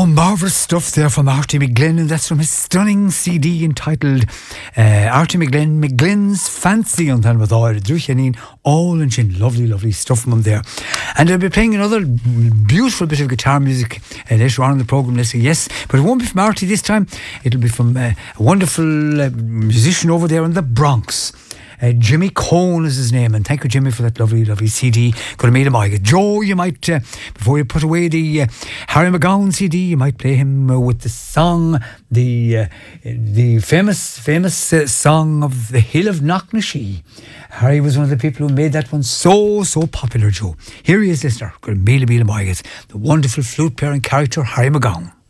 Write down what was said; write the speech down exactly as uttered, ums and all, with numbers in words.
Oh, marvellous stuff there from Artie McGlynn, and that's from his stunning C D entitled uh, Artie McGlynn, McGlynn's Fancy on Tan with Oil, Druchanin, all and chin. Lovely, lovely stuff from him there. And I'll be playing another beautiful bit of guitar music uh, later on in the programme, let's say, yes, but it won't be from Artie this time. It'll be from uh, a wonderful uh, musician over there in the Bronx. Uh, Jimmy Cone is his name, and thank you, Jimmy, for that lovely, lovely C D. Could have made him. I Joe, you might, uh, before you put away the uh, Harry McGowan C D, you might play him uh, with the song, the uh, the famous, famous uh, song of the Hill of Knocknashee. Harry was one of the people who made that one so, so popular, Joe. Here he is, listener. Could have made him. The wonderful flute player and character, Harry McGowan.